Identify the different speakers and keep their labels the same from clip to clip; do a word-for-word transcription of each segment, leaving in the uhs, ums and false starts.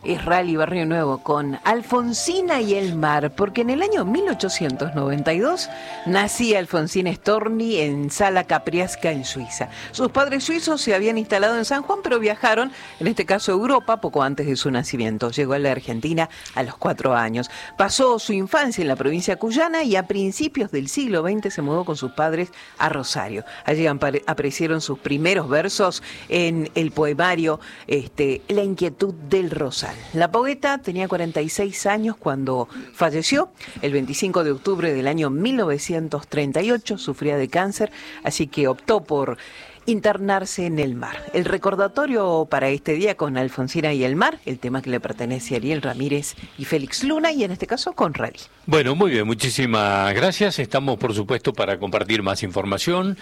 Speaker 1: Es Rally Barrio Nuevo con Alfonsina y el mar, porque en el año mil ochocientos noventa y dos nacía Alfonsina Storni en Sala Capriasca, en Suiza. Sus padres suizos se habían instalado en San Juan, pero viajaron, en este caso a Europa, poco antes de su nacimiento. Llegó a la Argentina a los cuatro años. Pasó su infancia en la provincia cuyana y a principios del siglo veinte se mudó con sus padres a Rosario. Allí aparecieron sus primeros versos en el poemario este, La inquietud del Rosal. La poeta tenía cuarenta y seis años cuando falleció. El veinticinco de octubre del año mil novecientos treinta y ocho sufría de cáncer, así que optó por internarse en el mar. El recordatorio para este día con Alfonsina y el mar, el tema que le pertenece a Ariel Ramírez y Félix Luna, y en este caso con Rally.
Speaker 2: Bueno, muy bien, muchísimas gracias. Estamos, por supuesto, para compartir más información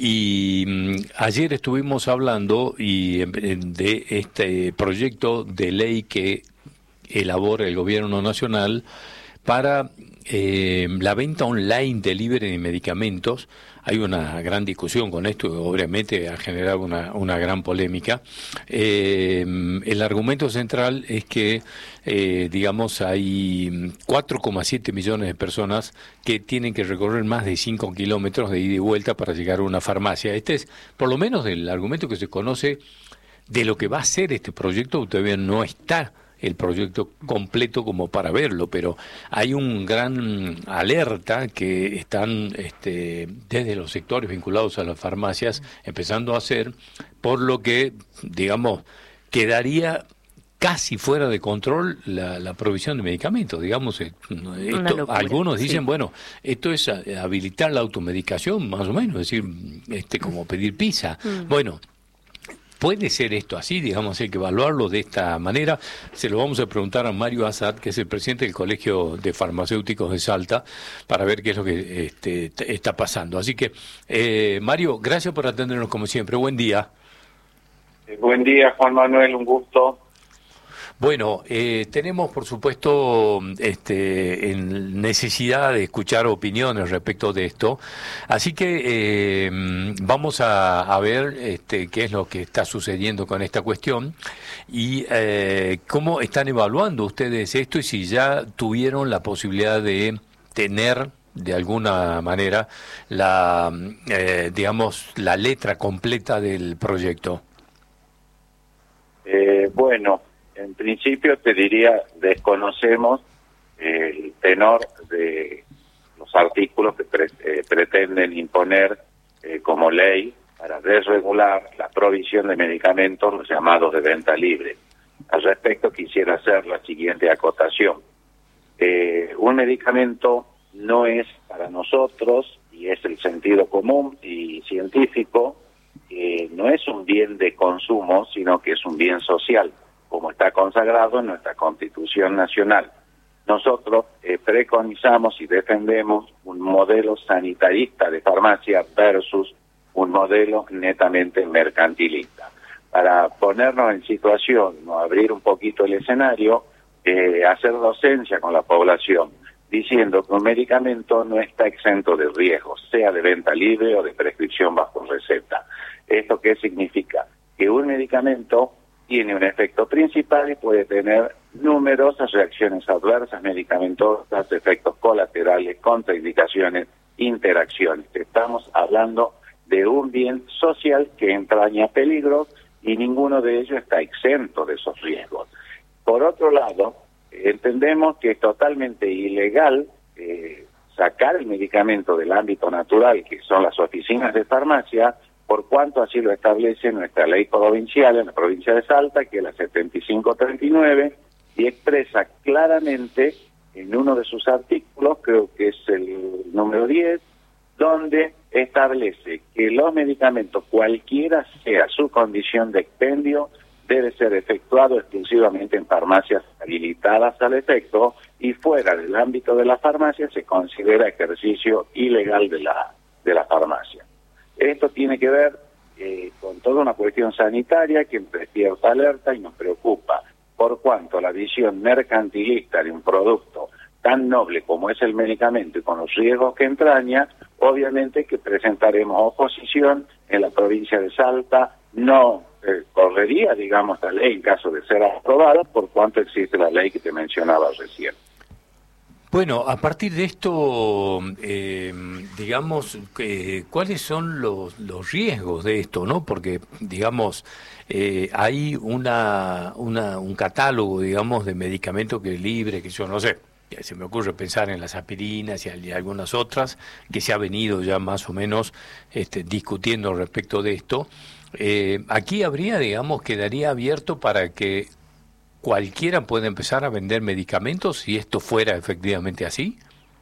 Speaker 2: y mmm, ayer estuvimos hablando y, de este proyecto de ley que elabora el Gobierno Nacional para eh, la venta online de libre de medicamentos. Hay una gran discusión con esto, obviamente ha generado una, una gran polémica. Eh, el argumento central es que, eh, digamos, hay cuatro coma siete millones de personas que tienen que recorrer más de cinco kilómetros de ida y vuelta para llegar a una farmacia. Este es, por lo menos, el argumento que se conoce de lo que va a ser este proyecto. Todavía no está el proyecto completo como para verlo, pero hay un gran alerta que están este, desde los sectores vinculados a las farmacias empezando a hacer, por lo que, digamos, quedaría casi fuera de control la, la provisión de medicamentos, digamos. Esto, algunos dicen, sí. Bueno, esto es habilitar la automedicación, más o menos, es decir, este como pedir pizza. Mm. Bueno, ¿puede ser esto así? Digamos, hay que evaluarlo de esta manera. Se lo vamos a preguntar a Mario Azad, que es el presidente del Colegio de Farmacéuticos de Salta, para ver qué es lo que este, está pasando. Así que, eh, Mario, gracias por atendernos como siempre. Buen día.
Speaker 3: Eh, buen día, Juan Manuel, un gusto.
Speaker 2: Bueno, eh, tenemos por supuesto este, en necesidad de escuchar opiniones respecto de esto, así que eh, vamos a, a ver este, qué es lo que está sucediendo con esta cuestión y eh, cómo están evaluando ustedes esto y si ya tuvieron la posibilidad de tener de alguna manera la, eh, digamos, la letra completa del proyecto.
Speaker 3: Eh, bueno. En principio te diría, desconocemos eh, el tenor de los artículos que pre eh, pretenden imponer eh, como ley para desregular la provisión de medicamentos, los llamados de venta libre. Al respecto quisiera hacer la siguiente acotación. Eh, un medicamento no es para nosotros, y es el sentido común y científico, eh, no es un bien de consumo, sino que es un bien social, como está consagrado en nuestra Constitución Nacional. Nosotros eh, preconizamos y defendemos un modelo sanitarista de farmacia versus un modelo netamente mercantilista. Para ponernos en situación, no abrir un poquito el escenario, eh, hacer docencia con la población, diciendo que un medicamento no está exento de riesgos, sea de venta libre o de prescripción bajo receta. ¿Esto qué significa? Que un medicamento tiene un efecto principal y puede tener numerosas reacciones adversas medicamentosas, efectos colaterales, contraindicaciones, interacciones. Estamos hablando de un bien social que entraña peligros y ninguno de ellos está exento de esos riesgos. Por otro lado, entendemos que es totalmente ilegal eh, sacar el medicamento del ámbito natural, que son las oficinas de farmacia, por cuanto así lo establece nuestra ley provincial en la provincia de Salta, que es la setenta y cinco treinta y nueve, y expresa claramente en uno de sus artículos, creo que es el número diez, donde establece que los medicamentos, cualquiera sea su condición de expendio, debe ser efectuado exclusivamente en farmacias habilitadas al efecto y fuera del ámbito de la farmacia se considera ejercicio ilegal de la, de la farmacia. Esto tiene que ver eh, con toda una cuestión sanitaria que despierta alerta y nos preocupa, por cuanto la visión mercantilista de un producto tan noble como es el medicamento y con los riesgos que entraña, obviamente que presentaremos oposición en la provincia de Salta, no eh, correría, digamos, la ley en caso de ser aprobada, por cuanto existe la ley que te mencionaba recién.
Speaker 2: Bueno, a partir de esto, eh, digamos, eh, ¿cuáles son los, los riesgos de esto, no? Porque, digamos, eh, hay una, una un catálogo, digamos, de medicamentos que es libre, que yo no sé, se me ocurre pensar en las aspirinas y algunas otras, que se ha venido ya más o menos este, discutiendo respecto de esto. Eh, aquí habría, digamos, quedaría abierto para que ¿cualquiera puede empezar a vender medicamentos si esto fuera efectivamente así?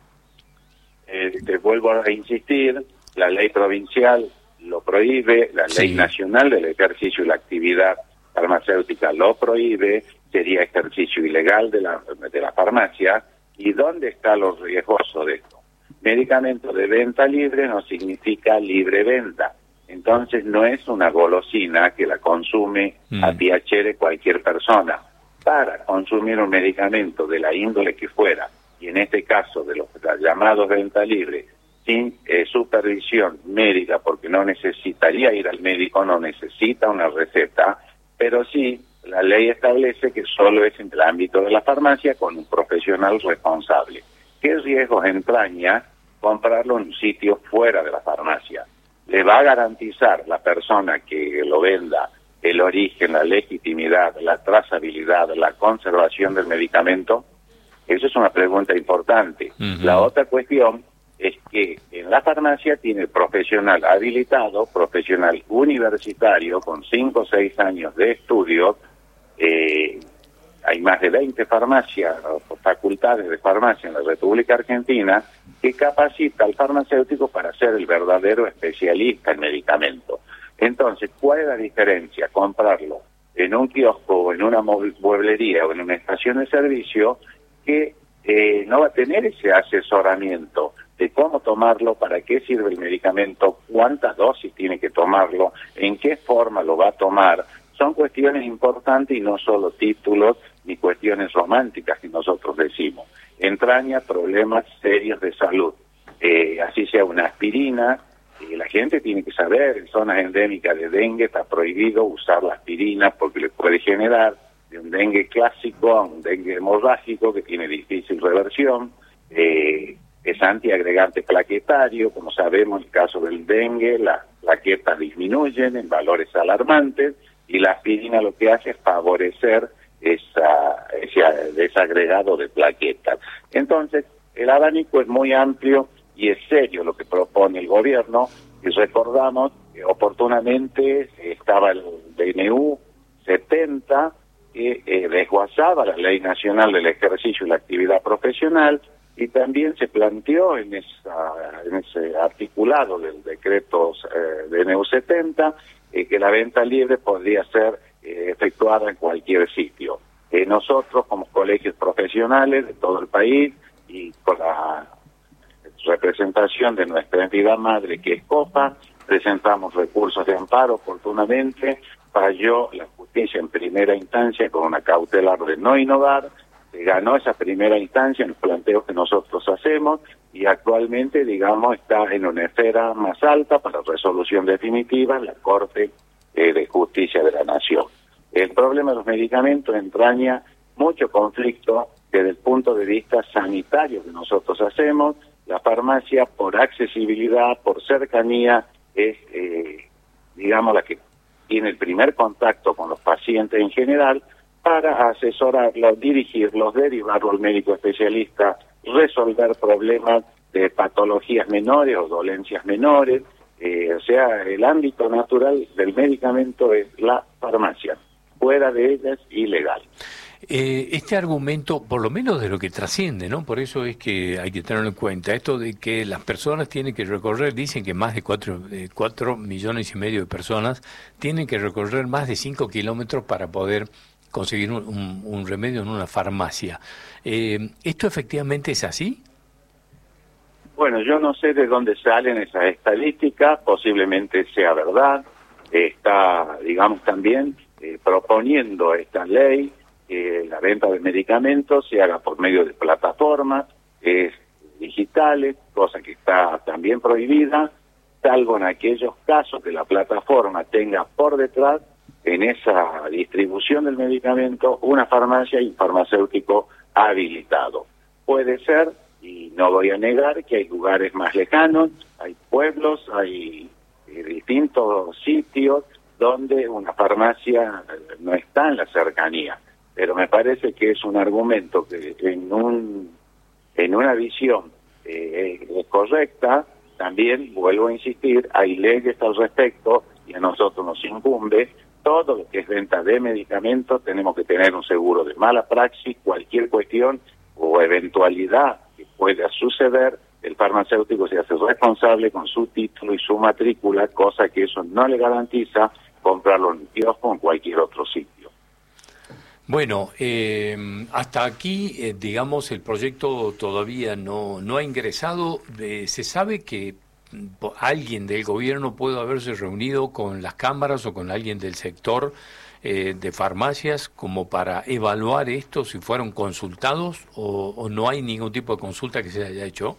Speaker 3: Eh, te vuelvo a insistir, la ley provincial lo prohíbe, la ley
Speaker 2: Sí.
Speaker 3: nacional del ejercicio y la actividad farmacéutica lo prohíbe, sería ejercicio ilegal de la, de la farmacia. ¿Y dónde está lo riesgoso de esto? Medicamento de venta libre no significa libre venta. Entonces no es una golosina que la consume mm. a piacere cualquier persona. Para consumir un medicamento de la índole que fuera, y en este caso de los llamados venta libre, sin eh, supervisión médica, porque no necesitaría ir al médico, no necesita una receta, pero sí la ley establece que solo es en el ámbito de la farmacia con un profesional responsable. ¿Qué riesgos entraña comprarlo en un sitio fuera de la farmacia? ¿Le va a garantizar la persona que lo venda el origen, la legitimidad, la trazabilidad, la conservación del medicamento? Esa es una pregunta importante. Uh-huh. La otra cuestión es que en la farmacia tiene profesional habilitado, profesional universitario con cinco o seis años de estudio. Eh, hay más de veinte farmacias, facultades de farmacia en la República Argentina que capacita al farmacéutico para ser el verdadero especialista en medicamentos. Entonces, ¿cuál es la diferencia? Comprarlo en un kiosco o en una mueblería o en una estación de servicio que eh, no va a tener ese asesoramiento de cómo tomarlo, para qué sirve el medicamento, cuántas dosis tiene que tomarlo, en qué forma lo va a tomar. Son cuestiones importantes y no solo títulos ni cuestiones románticas que nosotros decimos. Entraña problemas serios de salud. Eh, así sea una aspirina, y la gente tiene que saber, en zonas endémicas de dengue está prohibido usar la aspirina porque le puede generar de un dengue clásico a un dengue hemorrágico que tiene difícil reversión. Eh, es antiagregante plaquetario, como sabemos en el caso del dengue, las plaquetas disminuyen en valores alarmantes y la aspirina lo que hace es favorecer esa, ese desagregado de plaquetas. Entonces, el abanico es muy amplio y es serio lo que propone el gobierno, y recordamos que oportunamente estaba el D N U setenta, que eh, desguazaba la Ley Nacional del Ejercicio y la Actividad Profesional, y también se planteó en, esa, en ese articulado del decreto eh, D N U setenta eh, que la venta libre podría ser eh, efectuada en cualquier sitio. Eh, nosotros, como colegios profesionales de todo el país y con la representación de nuestra entidad madre, que es COPA, presentamos recursos de amparo. Oportunamente falló la justicia en primera instancia con una cautelar de no innovar, se ganó esa primera instancia en los planteos que nosotros hacemos y actualmente, digamos, está en una esfera más alta para resolución definitiva en la Corte eh, de Justicia de la Nación. El problema de los medicamentos entraña mucho conflicto desde el punto de vista sanitario que nosotros hacemos. La farmacia, por accesibilidad, por cercanía, es, eh, digamos, la que tiene el primer contacto con los pacientes en general para asesorarlos, dirigirlos, derivarlos al médico especialista, resolver problemas de patologías menores o dolencias menores. Eh, o sea, el ámbito natural del medicamento es la farmacia. Fuera de ella es ilegal.
Speaker 2: Eh, este argumento, por lo menos de lo que trasciende, ¿no? Por eso es que hay que tenerlo en cuenta. Esto de que las personas tienen que recorrer, dicen que más de cuatro, eh, cuatro millones y medio de personas tienen que recorrer más de cinco kilómetros para poder conseguir un, un, un remedio en una farmacia. Eh, ¿Esto efectivamente es así?
Speaker 3: Bueno, yo no sé de dónde salen esas estadísticas, posiblemente sea verdad. Está, digamos, también eh, proponiendo esta ley que la venta de medicamentos se haga por medio de plataformas eh, digitales, cosa que está también prohibida, salvo en aquellos casos que la plataforma tenga por detrás en esa distribución del medicamento una farmacia y un farmacéutico habilitado. Puede ser, y no voy a negar, que hay lugares más lejanos, hay pueblos, hay eh, distintos sitios donde una farmacia no está en la cercanía, pero me parece que es un argumento que en un en una visión eh, correcta. También, vuelvo a insistir, hay leyes al respecto y a nosotros nos incumbe todo lo que es venta de medicamentos. Tenemos que tener un seguro de mala praxis, cualquier cuestión o eventualidad que pueda suceder, el farmacéutico se hace responsable con su título y su matrícula, cosa que eso no le garantiza comprarlo en un kiosco o en cualquier otro sitio.
Speaker 2: Bueno, eh, hasta aquí, eh, digamos, el proyecto todavía no, no ha ingresado. Eh, ¿Se sabe que alguien del gobierno puede haberse reunido con las cámaras o con alguien del sector eh, de farmacias como para evaluar esto, si fueron consultados o, o no hay ningún tipo de consulta que se haya hecho?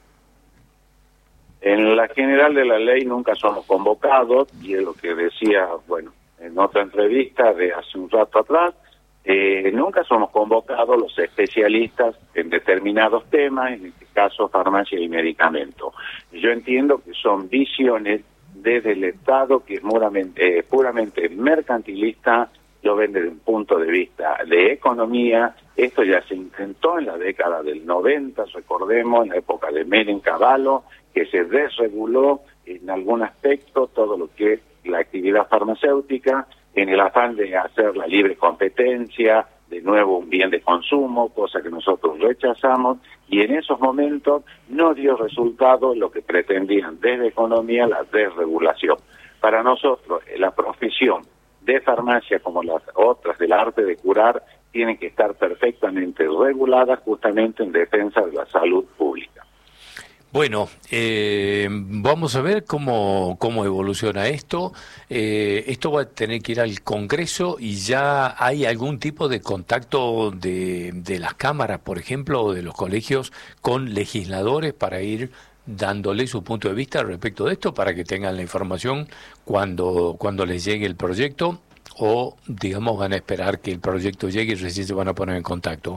Speaker 3: En la general de la ley nunca somos convocados, y es lo que decía, bueno, en otra entrevista de hace un rato atrás, eh, nunca somos convocados los especialistas en determinados temas, en este caso farmacia y medicamento. Yo entiendo que son visiones desde el Estado que es puramente, eh, puramente mercantilista, lo ven desde un punto de vista de economía. Esto ya se intentó en la década del noventa, recordemos, en la época de Menem Cavallo, que se desreguló en algún aspecto todo lo que es la actividad farmacéutica, en el afán de hacer la libre competencia, de nuevo un bien de consumo, cosa que nosotros rechazamos, y en esos momentos no dio resultado lo que pretendían desde economía, la desregulación. Para nosotros, la profesión de farmacia, como las otras del arte de curar, tienen que estar perfectamente reguladas justamente en defensa de la salud pública.
Speaker 2: Bueno, eh, vamos a ver cómo, cómo evoluciona esto. Eh, esto va a tener que ir al Congreso y ya hay algún tipo de contacto de, de las cámaras, por ejemplo, o de los colegios con legisladores para ir dándole su punto de vista respecto de esto, para que tengan la información cuando, cuando les llegue el proyecto, o, digamos, van a esperar que el proyecto llegue y recién se van a poner en contacto.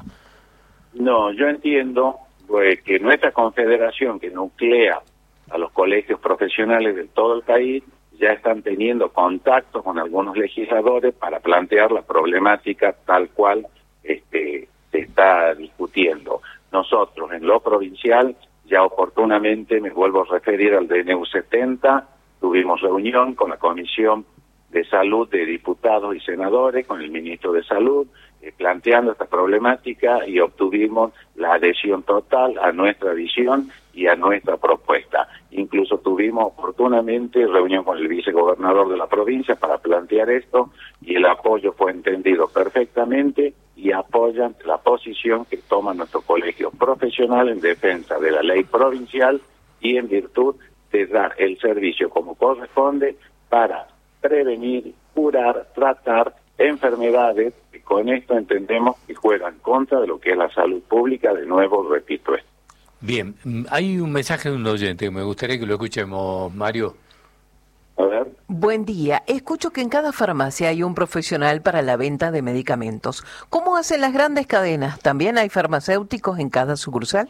Speaker 3: No, yo entiendo pues que nuestra confederación, que nuclea a los colegios profesionales de todo el país, ya están teniendo contacto con algunos legisladores para plantear la problemática tal cual este, se está discutiendo. Nosotros, en lo provincial, ya oportunamente me vuelvo a referir al D N U setenta, tuvimos reunión con la Comisión de Salud de diputados y senadores, con el ministro de Salud, eh, planteando esta problemática, y obtuvimos la adhesión total a nuestra visión y a nuestra propuesta. Incluso tuvimos oportunamente reunión con el vicegobernador de la provincia para plantear esto, y el apoyo fue entendido perfectamente y apoyan la posición que toma nuestro colegio profesional en defensa de la ley provincial y en virtud de dar el servicio como corresponde para prevenir, curar, tratar enfermedades que con esto entendemos que juegan contra de lo que es la salud pública. De nuevo, repito esto.
Speaker 2: Bien, hay un mensaje de un oyente, me gustaría que lo escuchemos, Mario.
Speaker 3: A ver.
Speaker 1: Buen día. Escucho que en cada farmacia hay un profesional para la venta de medicamentos. ¿Cómo hacen las grandes cadenas? ¿También hay farmacéuticos en cada sucursal?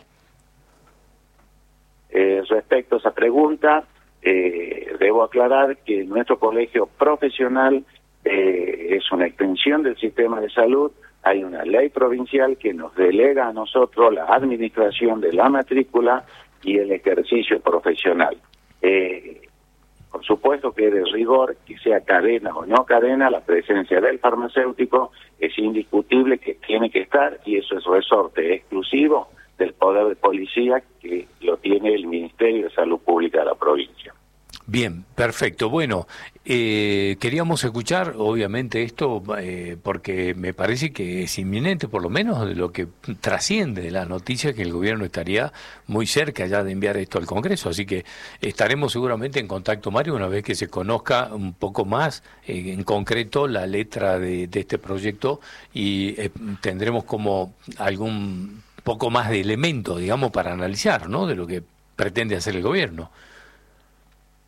Speaker 3: Eh, respecto a esa pregunta, eh, debo aclarar que nuestro colegio profesional eh, es una extensión del sistema de salud. Hay una ley provincial que nos delega a nosotros la administración de la matrícula y el ejercicio profesional. Eh, por supuesto que es de rigor, que sea cadena o no cadena, la presencia del farmacéutico es indiscutible que tiene que estar, y eso es resorte exclusivo del poder de policía que lo tiene el Ministerio de Salud Pública de la provincia.
Speaker 2: Bien, perfecto. Bueno, eh, queríamos escuchar, obviamente, esto eh, porque me parece que es inminente, por lo menos de lo que trasciende de la noticia, que el gobierno estaría muy cerca ya de enviar esto al Congreso. Así que estaremos seguramente en contacto, Mario, una vez que se conozca un poco más eh, en concreto la letra de, de este proyecto, y eh, tendremos como algún poco más de elementos, digamos, para analizar, ¿no?, de lo que pretende hacer el gobierno.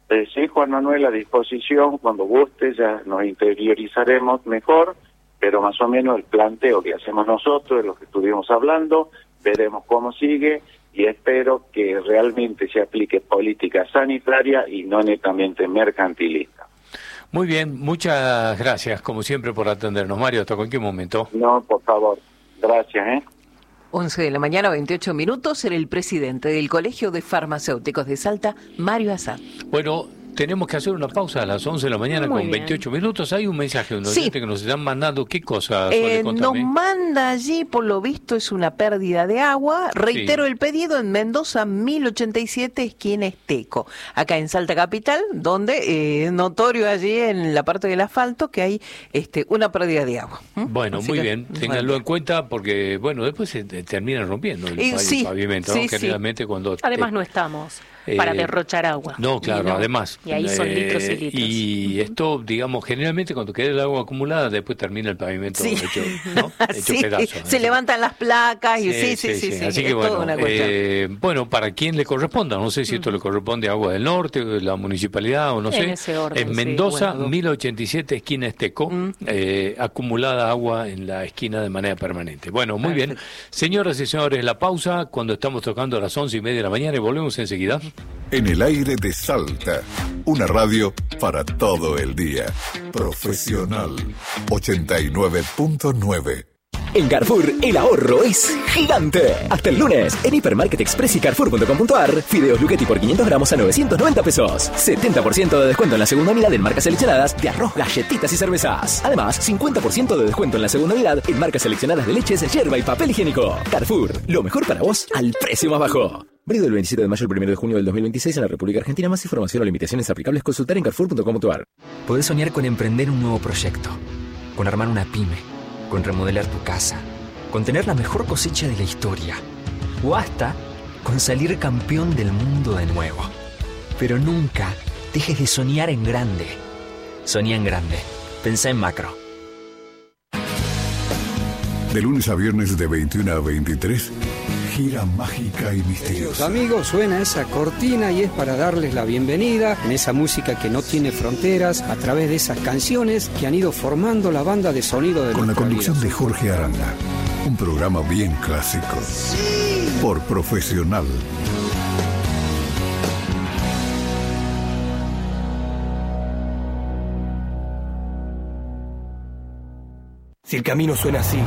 Speaker 3: Eh, sí, Juan Manuel, a disposición, cuando guste, ya nos interiorizaremos mejor, pero más o menos el planteo que hacemos nosotros, de lo que estuvimos hablando, veremos cómo sigue y espero que realmente se aplique política sanitaria y no netamente mercantilista.
Speaker 2: Muy bien, muchas gracias, como siempre, por atendernos, Mario. Hasta cualquier momento.
Speaker 3: No, por favor. Gracias, ¿eh?
Speaker 1: once de la mañana, veintiocho minutos, era el presidente del Colegio de Farmacéuticos de Salta, Mario Azad.
Speaker 2: Bueno, tenemos que hacer una pausa a las once de la mañana. Muy con bien. veintiocho minutos. Hay un mensaje de un oyente sí. que nos están mandando. ¿Qué cosa?
Speaker 1: Eh, nos manda allí, por lo visto, es una pérdida de agua. Reitero sí. el pedido en Mendoza, mil ochenta y siete, esquina Esteco. Acá en Salta Capital, donde es eh, notorio allí en la parte del asfalto que hay este una pérdida de agua. ¿Mm?
Speaker 2: Bueno, Así muy que, bien. Ténganlo en cuenta porque, bueno, después se termina rompiendo el, eh, sí, pavimento, ¿no? Sí, Generalmente sí. cuando...
Speaker 4: Además, te... no estamos para eh, derrochar agua.
Speaker 2: No, claro, no. además...
Speaker 4: Y ahí son litros y litros.
Speaker 2: Y esto, digamos, generalmente cuando queda el agua acumulada, después termina el pavimento sí. hecho, ¿no? hecho
Speaker 1: sí,
Speaker 2: pedazo.
Speaker 1: Se
Speaker 2: ¿no?
Speaker 1: levantan las placas y sí, sí, sí. sí, sí,
Speaker 2: sí. Así
Speaker 1: sí
Speaker 2: que
Speaker 1: es
Speaker 2: bueno,
Speaker 1: toda una cuestión.
Speaker 2: Eh, bueno, para quien le corresponda, no sé si esto uh-huh. le corresponde a Agua del Norte, la municipalidad o no sé.
Speaker 4: En ese orden,
Speaker 2: en Mendoza,
Speaker 4: sí, bueno.
Speaker 2: mil ochenta y siete, esquina Esteco, uh-huh. eh, acumulada agua en la esquina de manera permanente. Bueno, muy Perfecto. bien. Señoras y señores, la pausa cuando estamos tocando a las once y media de la mañana y volvemos enseguida.
Speaker 5: En el aire de Salta, una radio para todo el día. Profesional ochenta y nueve punto nueve.
Speaker 6: En Carrefour, el ahorro es gigante. Hasta el lunes, en Hipermarket Express y Carrefour punto com punto a r, fideos Luchetti por quinientos gramos a novecientos noventa pesos. setenta por ciento de descuento en la segunda unidad en marcas seleccionadas de arroz, galletitas y cervezas. Además, cincuenta por ciento de descuento en la segunda unidad en marcas seleccionadas de leches, yerba y papel higiénico. Carrefour, lo mejor para vos al precio más bajo. Válido del veintisiete de mayo al primero de junio del dos mil veintiséis en la República Argentina. Más información o limitaciones aplicables consultar en Carrefour punto com punto a r.
Speaker 7: Podés soñar con emprender un nuevo proyecto, con armar una pyme, con remodelar tu casa, con tener la mejor cosecha de la historia, o hasta con salir campeón del mundo de nuevo. Pero nunca dejes de soñar en grande. Soñá en grande. Pensá en macro.
Speaker 5: De lunes a viernes de veintiuno a veintitrés, gira mágica y misteriosa.
Speaker 8: Queridos amigos, suena esa cortina y es para darles la bienvenida en esa música que no tiene fronteras, a través de esas canciones que han ido formando la banda de sonido de
Speaker 5: con la conducción
Speaker 8: vida.
Speaker 5: de Jorge Aranda, un programa bien clásico, sí. por Profesional.
Speaker 9: Si el camino suena así,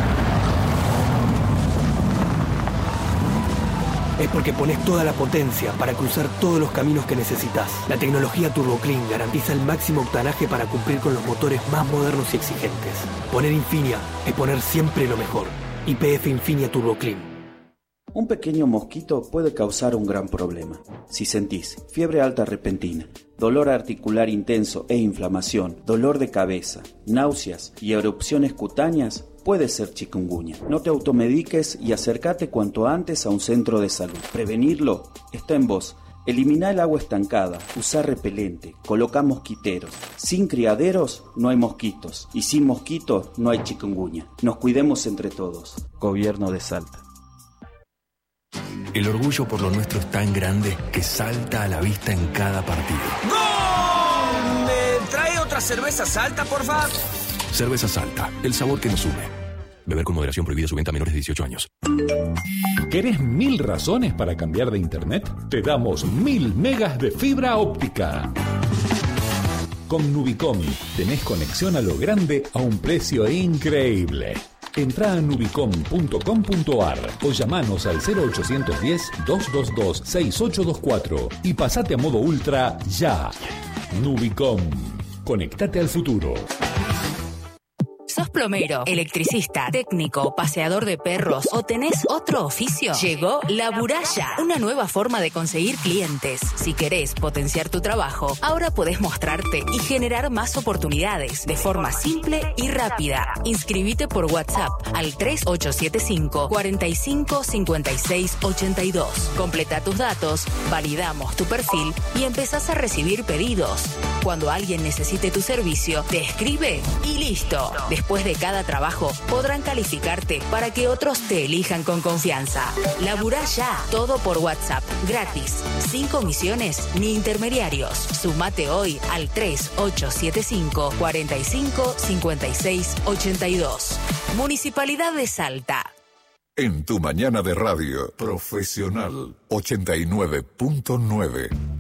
Speaker 9: es porque pones toda la potencia para cruzar todos los caminos que necesitas. La tecnología Turbo Clean garantiza el máximo octanaje para cumplir con los motores más modernos y exigentes. Poner Infinia es poner siempre lo mejor. Y P F Infinia Turbo Clean.
Speaker 10: Un pequeño mosquito puede causar un gran problema. Si sentís fiebre alta repentina, dolor articular intenso e inflamación, dolor de cabeza, náuseas y erupciones cutáneas, puede ser chikungunya. No te automediques y acércate cuanto antes a un centro de salud. Prevenirlo está en vos. Elimina el agua estancada, usa repelente, coloca mosquiteros. Sin criaderos no hay mosquitos y sin mosquitos no hay chikungunya. Nos cuidemos entre todos. Gobierno de Salta.
Speaker 11: El orgullo por lo nuestro es tan grande que salta a la vista en cada partido.
Speaker 12: ¡Gol! ¿Me trae otra cerveza Salta, por favor?
Speaker 11: Cerveza Salta, el sabor que nos une. Beber con moderación, prohibida su venta a menores de dieciocho años.
Speaker 13: ¿Querés mil razones para cambiar de internet? Te damos mil megas de fibra óptica. Con Nubicom tenés conexión a lo grande a un precio increíble. Entrá a nubicom punto com punto a r o llamanos al cero ochocientos diez, doscientos veintidós, sesenta y ocho veinticuatro y pasate a modo ultra ya. Nubicom. Conectate al futuro.
Speaker 14: ¿Sos plomero, electricista, técnico, paseador de perros o tenés otro oficio? Llegó La Buralla, una nueva forma de conseguir clientes. Si querés potenciar tu trabajo, ahora podés mostrarte y generar más oportunidades de forma simple y rápida. Inscribite por WhatsApp al tres ocho siete cinco, cuatro cinco, cinco seis ocho dos. Completa tus datos, validamos tu perfil y empezás a recibir pedidos. Cuando alguien necesite tu servicio, te escribe y listo. Después Después de cada trabajo, podrán calificarte para que otros te elijan con confianza. Laburá ya, todo por WhatsApp, gratis, sin comisiones ni intermediarios. Sumate hoy al tres ocho siete cinco, cuatro cinco, cinco seis ocho dos. Municipalidad de Salta.
Speaker 5: En tu mañana de radio, Profesional ochenta y nueve punto nueve.